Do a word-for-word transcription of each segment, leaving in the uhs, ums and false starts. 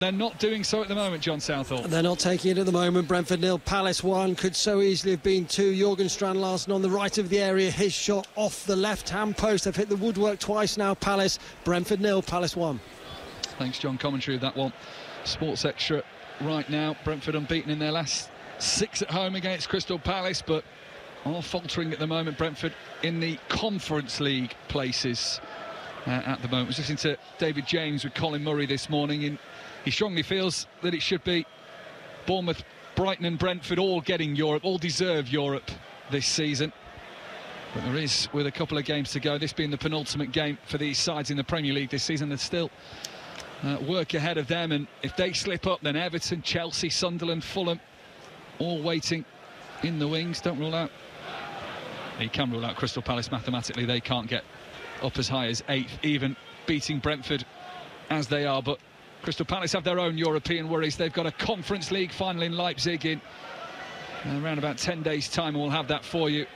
They're not doing so at the moment, John Southall. They're not taking it at the moment. Brentford nil, Palace one. Could so easily have been two. Jorgen Strand Larsen on the right of the area. His shot off the left-hand post. They've hit the woodwork twice now. Palace. Brentford nil, Palace one. Thanks, John. Commentary of that one. Sports Extra right now. Brentford unbeaten in their last six at home against Crystal Palace, but are faltering at the moment. Brentford in the Conference League places uh, at the moment. I was listening to David James with Colin Murray this morning, and he strongly feels that it should be Bournemouth, Brighton and Brentford all getting Europe, all deserve Europe this season. But there is, with a couple of games to go, this being the penultimate game for these sides in the Premier League this season, there's still uh, work ahead of them. And if they slip up, then Everton, Chelsea, Sunderland, Fulham, all waiting in the wings. Don't rule out. You can rule out Crystal Palace mathematically. They can't get up as high as eighth, even beating Brentford as they are. But Crystal Palace have their own European worries. They've got a Conference League final in Leipzig in uh, around about ten days' time, and we'll have that for you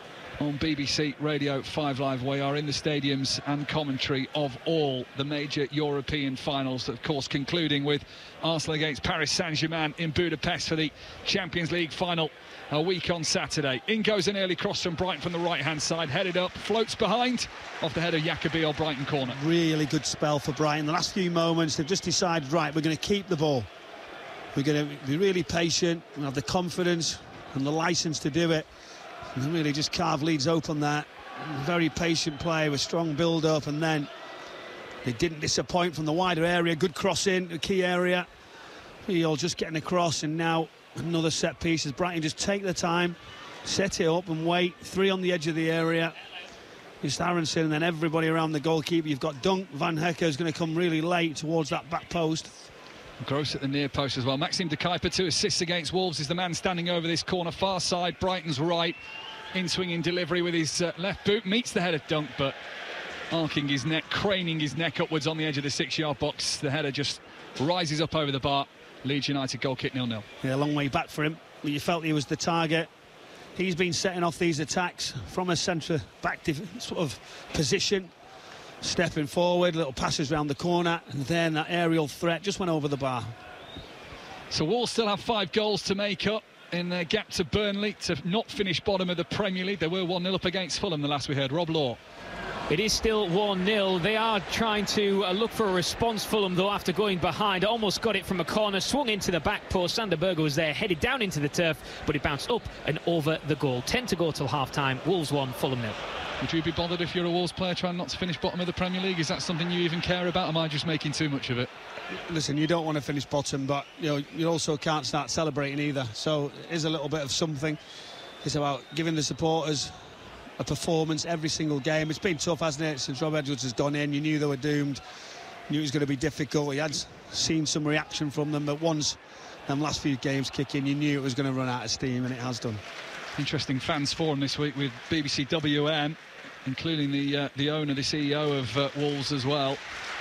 on B B C Radio five Live. We are in the stadiums and commentary of all the major European finals, of course concluding with Arsenal against Paris Saint-Germain in Budapest for the Champions League final a week on Saturday. In goes an early cross from Brighton from the right-hand side, headed up, floats behind, off the head of Jacobi or Brighton corner. Really good spell for Brighton. The last few moments, they've just decided, right, we're going to keep the ball. We're going to be really patient and have the confidence and the licence to do it. And really just carve Leeds open there. Very patient play with strong build-up, and then they didn't disappoint from the wider area. Good cross in, the key area. He'll just getting across, and now another set piece as Brighton just take their time, set it up and wait. Three on the edge of the area. Just Aronson and then everybody around the goalkeeper. You've got Dunk. Van Hecke is going to come really late towards that back post. Gross at the near post as well. Maxime de Kuyper, two assists against Wolves, is the man standing over this corner, far side, Brighton's right. In swinging delivery with his uh, left boot, meets the head of Dunk, but arcing his neck, craning his neck upwards on the edge of the six-yard box. The header just rises up over the bar. Leeds United goal kick nil nil. Yeah, a long way back for him. You felt he was the target. He's been setting off these attacks from a centre back sort of position, stepping forward, little passes round the corner, and then that aerial threat just went over the bar. So Wolves still have five goals to make up in their gap to Burnley to not finish bottom of the Premier League. They were one nil up against Fulham the last we heard. Rob Law. It is still one nil. They are trying to uh, look for a response, Fulham, though, after going behind. Almost got it from a corner, swung into the back post. Sander Berge was there, headed down into the turf, but it bounced up and over the goal. ten to go till half-time. Wolves one, Fulham nil. Would you be bothered if you're a Wolves player trying not to finish bottom of the Premier League? Is that something you even care about? Am I just making too much of it? Listen, you don't want to finish bottom, but you know you also can't start celebrating either. So it is a little bit of something. It's about giving the supporters a performance every single game. It's been tough, hasn't it, since Rob Edwards has gone in. You knew they were doomed. Knew it was going to be difficult. You had seen some reaction from them, but once them last few games kick in, you knew it was going to run out of steam, and it has done. Interesting fans forum this week with B B C W M, including the uh, the owner, the C E O of uh, Wolves as well.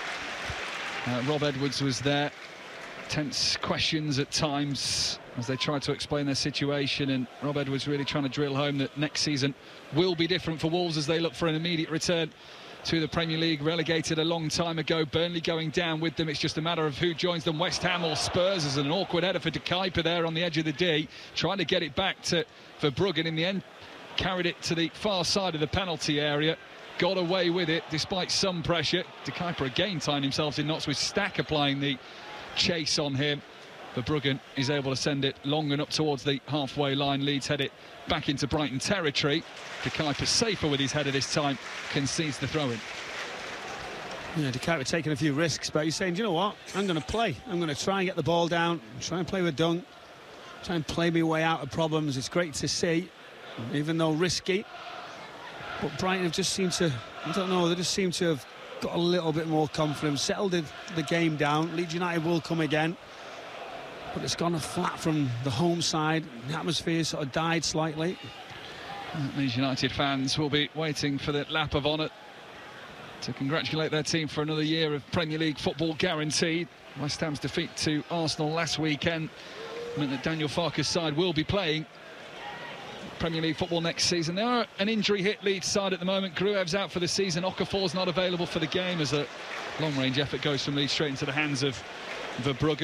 Uh, Rob Edwards was there. Tense questions at times as they tried to explain their situation, and Rob Edwards really trying to drill home that next season will be different for Wolves as they look for an immediate return to the Premier League. Relegated a long time ago, Burnley going down with them. It's just a matter of who joins them, West Ham or Spurs. As an awkward header for de Kuyper there on the edge of the D, trying to get it back to Verbruggen. In the end, carried it to the far side of the penalty area, got away with it despite some pressure. De Kuyper again tying himself in knots with Stack applying the chase on him. Verbruggen is able to send it long and up towards the halfway line. Leeds head it back into Brighton territory. De Kuyper safer with his header this time, concedes the throw-in. Yeah, De Kuyper taking a few risks, but he's saying, do you know what, I'm going to play. I'm going to try and get the ball down, try and play with Dunk, try and play my way out of problems. It's great to see, even though risky. But Brighton have just seemed to, I don't know, they just seem to have got a little bit more confidence, settled the, the game down. Leeds United will come again, but it's gone flat from the home side. The atmosphere sort of died slightly. Leeds United fans will be waiting for the lap of honour to congratulate their team for another year of Premier League football guaranteed. West Ham's defeat to Arsenal last weekend meant that Daniel Farke's side will be playing Premier League football next season. They are an injury-hit Leeds side at the moment. Gruev's out for the season. Okafor's not available for the game as a long-range effort goes from Leeds straight into the hands of Verbrugge